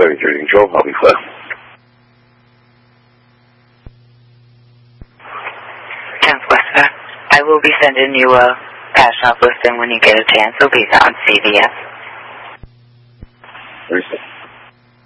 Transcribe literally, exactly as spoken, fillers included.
seventy-three control. I'll be clear. Tenth West. I will be sending you a cash off listing when you get a chance. It'll be on C V S. Understood.